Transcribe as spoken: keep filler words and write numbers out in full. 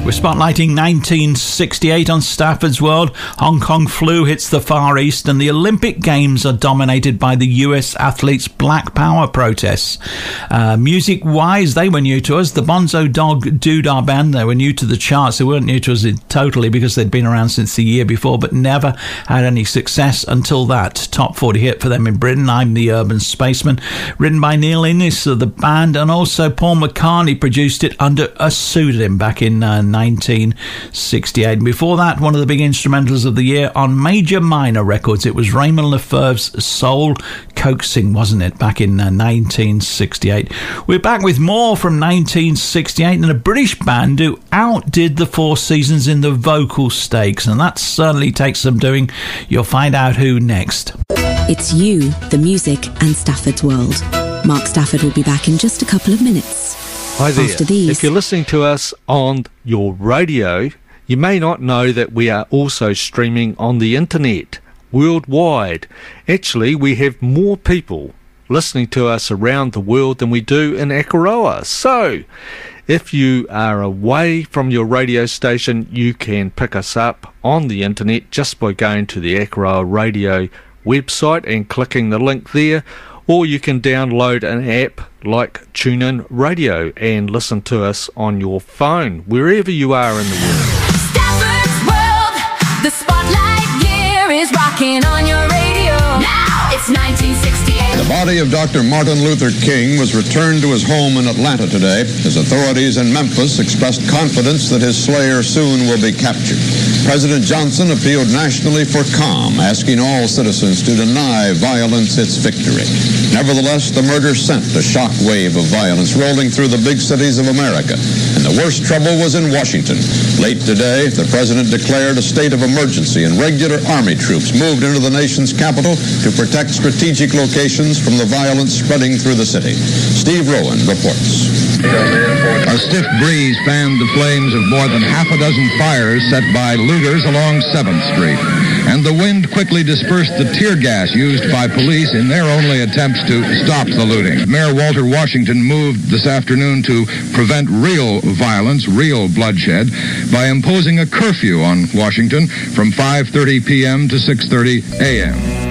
We're spotlighting nineteen sixty-eight on Stafford's World. Hong Kong flu hits the Far East and the Olympic Games are dominated by the U S athletes' Black Power protests. Uh, music-wise, they were new to us. The Bonzo Dog Doodah Band, they were new to the charts. They weren't new to us totally because they'd been around since the year before, but never had any success until that top forty hit for them in Britain, I'm the Urban Spaceman, written by Neil Innes of the band, and also Paul McCartney produced it under a pseudonym back in uh, nineteen sixty-eight. And before that, one of the big instrumentals of the year on Major Minor Records, it was Raymond Lefebvre's Soul Coaxing, wasn't it, back in uh, nineteen sixty-eight. We're back with more from nineteen sixty-eight and a British band who outdid the Four Seasons in the vocal stakes, and that certainly takes some doing. You'll find out who next. It's You, the music, and Stafford's World. Mark Stafford will be back in just a couple of minutes. Hi there. After these. If you're listening to us on your radio, you may not know that we are also streaming on the internet worldwide. Actually, we have more people listening to us around the world than we do in Akaroa. So, if you are away from your radio station, you can pick us up on the internet just by going to the Akaroa Radio website and clicking the link there. Or you can download an app like TuneIn Radio and listen to us on your phone, wherever you are in the world. Stafford's World, the spotlight gear is rocking on your radio. Now it's nineteen sixty-eight. The body of Doctor Martin Luther King was returned to his home in Atlanta today as authorities in Memphis expressed confidence that his slayer soon will be captured. President Johnson appealed nationally for calm, asking all citizens to deny violence its victory. Nevertheless, the murder sent a shock wave of violence rolling through the big cities of America, and the worst trouble was in Washington. Late today, the president declared a state of emergency, and regular army troops moved into the nation's capital to protect strategic locations from the violence spreading through the city. Steve Rowan reports. A stiff breeze fanned the flames of more than half a dozen fires set by looters along seventh street. And the wind quickly dispersed the tear gas used by police in their only attempts to stop the looting. Mayor Walter Washington moved this afternoon to prevent real violence, real bloodshed, by imposing a curfew on Washington from five thirty p.m. to six thirty a.m.